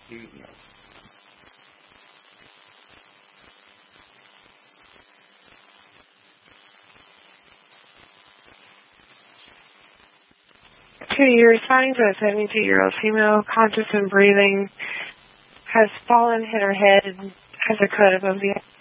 Okay, you're responding to a 72-year-old female, conscious and breathing, has fallen, hit her head, and has a cut above the